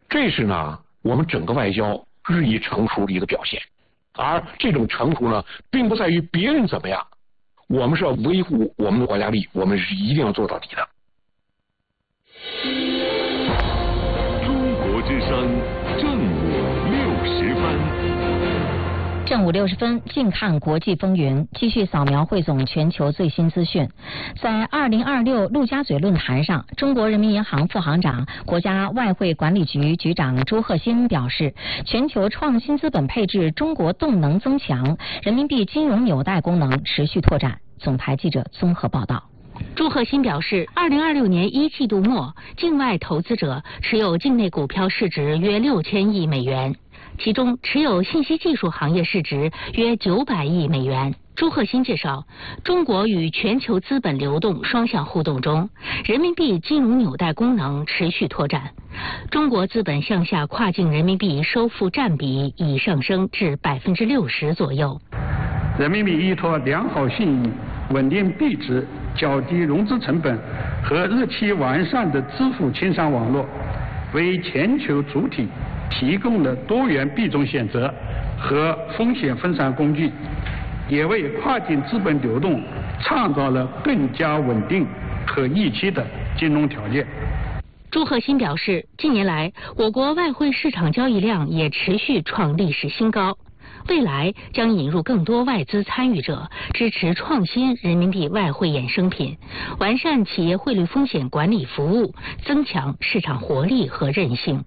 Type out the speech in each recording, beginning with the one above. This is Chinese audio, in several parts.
这是呢我们整个外交日益成熟的一个表现。而这种成熟呢，并不在于别人怎么样，我们是要维护我们的国家利益，我们是一定要做到底的。 中国之声正午60分。 正午60分，近看国际风云，继续扫描汇总全球最新资讯。在2026陆家嘴论坛上，中国人民银行副行长、国家外汇管理局局长朱鹤新表示，全球创新资本配置中国动能增强，人民币金融纽带功能持续拓展。总台记者综合报道。 朱鹤新表示，2026年1季度末，境外投资者持有境内股票市值约6000亿美元。其中持有信息技术行业市值约900亿美元。朱鹤新介绍，中国与全球资本流动双向互动中，人民币金融纽带功能持续拓展。中国资本向下跨境人民币收付占比已上升至60%左右。 人民币依托良好信誉、稳定币值、较低融资成本和日趋完善的支付清算网络，为全球主体提供了多元币种选择和风险分散工具，也为跨境资本流动创造了更加稳定可预期的金融条件。 朱鹤新表示，近年来我国外汇市场交易量也持续创历史新高，未来将引入更多外资参与者，支持创新人民币外汇衍生品，完善企业汇率风险管理服务，增强市场活力和韧性。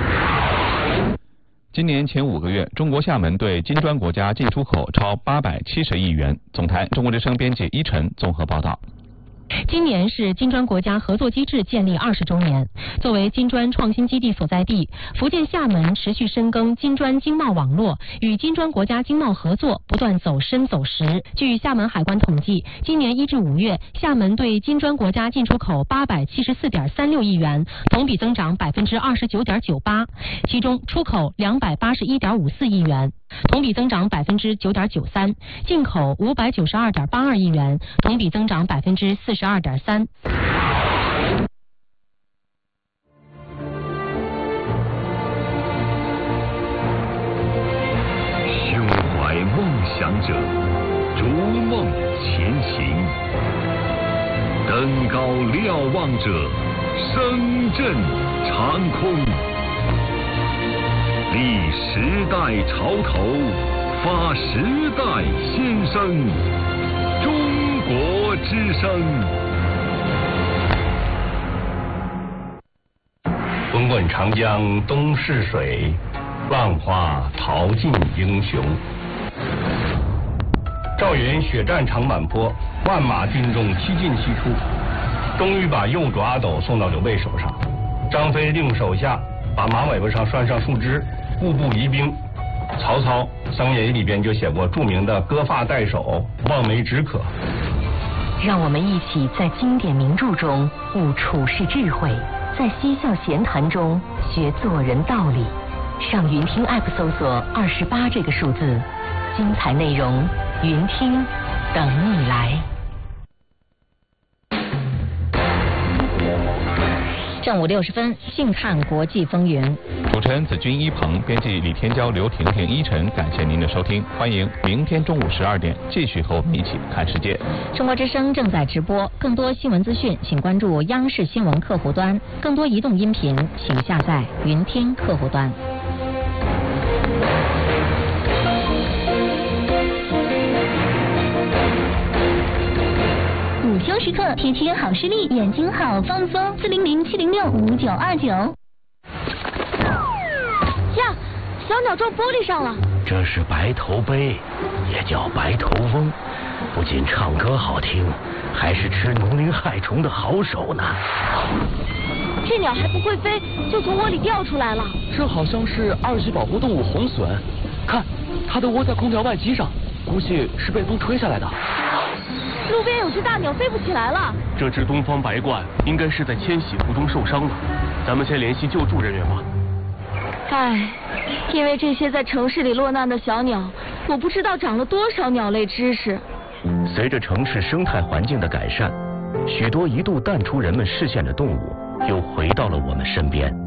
今年前5个月，中国厦门对金砖国家进出口超870亿元。总台中国之声编辑依晨综合报道。 今年是金砖国家合作机制建立20周年。作为金砖创新基地所在地，福建厦门持续深耕金砖经贸网络，与金砖国家经贸合作不断走深走实。据厦门海关统计，今年1至5月，厦门对金砖国家进出口874.36亿元，同比增长29.98%，其中出口281.54亿元，同比增长9.93%，进口592.82亿元，同比增长42.3%。 胸怀梦想者，逐梦前行；登高瞭望者，声震长空。立时代潮头，发时代先声。中国之声。滚滚长江东逝水，万花淘尽英雄。赵云血战长坂坡，万马军中七进七出，终于把右爪阿斗送到刘备手上。张飞令手下把马尾巴上拴上树枝，步步疑兵。曹操《三国演义》里边就写过著名的割发代首，望梅止渴。 让我们一起在经典名著中悟处世智慧，在嬉笑闲谈中学做人道理。上云听 App 搜索28这个数字，精彩内容云听等你来。正午60分，近看国际风云。 主持人子君一鹏，编辑李天骄、刘婷婷、依晨，感谢您的收听，欢迎明天中午12点继续和我们一起看世界。 中国之声正在直播，更多新闻资讯，请关注央视新闻客户端；更多移动音频，请下载云听客户端。 午休时刻，贴贴好视力，眼睛好放松。400-706-5929。 呀，小鸟撞玻璃上了。 这是白头鹎，也叫白头翁，不仅唱歌好听，还是吃农林害虫的好手呢。 这鸟还不会飞，就从窝里掉出来了。 这好像是2级保护动物红隼，看，它的窝在空调外机上，估计是被风吹下来的。 路边有只大鸟飞不起来了。 这只东方白鹳应该是在迁徙途中受伤了，咱们先联系救助人员吧。 唉，因为这些在城市里落难的小鸟，我不知道长了多少鸟类知识。 随着城市生态环境的改善，许多一度淡出人们视线的动物又回到了我们身边。